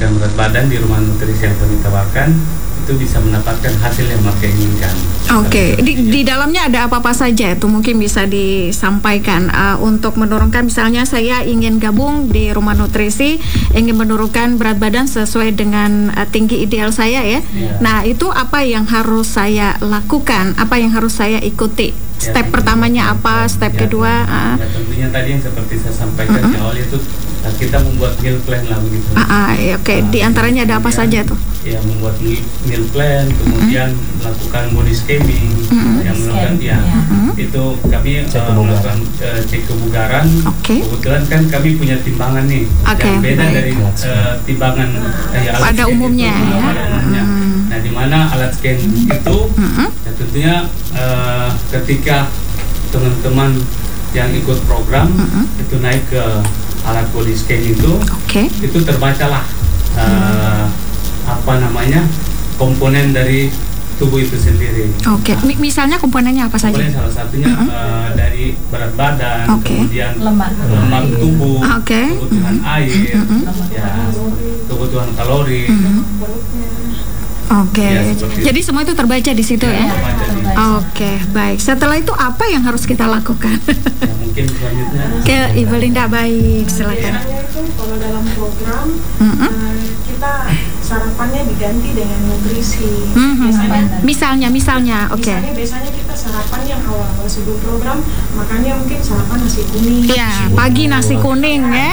menurunkan berat badan di rumah nutrisi yang kami tawarkan itu bisa mendapatkan hasil yang mereka inginkan. Oke, di dalamnya ada apa-apa saja itu mungkin bisa disampaikan untuk menurunkan, misalnya saya ingin gabung di rumah nutrisi, ingin menurunkan berat badan sesuai dengan tinggi ideal saya ya. Nah, itu apa yang harus saya lakukan, apa yang harus saya ikuti? Step pertamanya apa, step kedua? Ya, tentunya tadi yang seperti saya sampaikan di awal itu kita membuat meal plan lah begitu. Oke. Di antaranya ada apa saja tuh? Ya, membuat meal plan, kemudian melakukan body scamming, yang melakukan itu kami melakukan cek kebugaran. Kebetulan kan kami punya timbangan nih, yang beda dari timbangan alat pada umumnya. Nah, di mana alat scan itu ya tentunya ketika teman-teman yang ikut program itu naik ke alat body scan itu terbacalah komponen dari tubuh itu sendiri. Misalnya komponennya apa saja? Komponen salah satunya dari berat badan, kemudian lemak tubuh, kebutuhan air, kebutuhan kalori. Jadi semua itu terbaca di situ ya. Baik. Setelah itu apa yang harus kita lakukan? Mungkin selanjutnya ke Ibu Linda, baik, silakan. Itu kalau dalam program kita sarapannya diganti dengan nutrisi. Misalnya, Misalnya biasanya kita sarapan yang awal sebelum program makannya mungkin sarapan nasi kuning. Ya, pagi nasi kuning ya.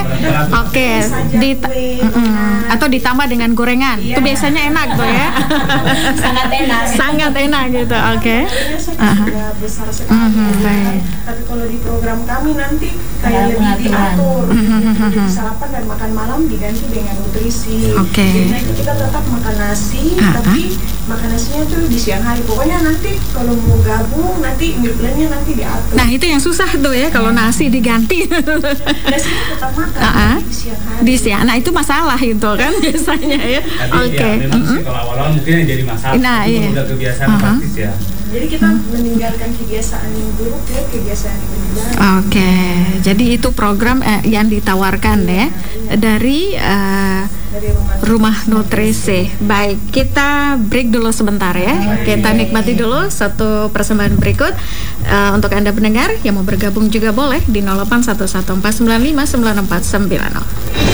Atau ditambah dengan gorengan. Itu biasanya enak tuh ya. Sangat enak gitu. Sudah besar sekali. Tapi kalau di program kami nanti kayak lebih diatur. Sarapan dan makan malam diganti dengan nutrisi. Jadi kita tetap makan nasi, tapi makan nasinya tuh di siang hari. Pokoknya nanti kalau mau gabung nanti meal plan-nya nanti diatur. Nah, itu yang susah tuh ya kalau nasi diganti. Nasinya tetap makan di siang hari. Di siang. Nah, itu masalah itu kan biasanya ya. Memang sih kalau awal-awal mungkin jadi masalah. Udah kebiasaan praktis ya. Jadi kita meninggalkan kebiasaan yang buruk ya, kebiasaan yang baik. Jadi itu program yang ditawarkan ya dari rumah nutrisi. Baik, kita break dulu sebentar ya. Kita nikmati dulu satu persembahan berikut. Untuk Anda pendengar yang mau bergabung juga boleh di 0811495940.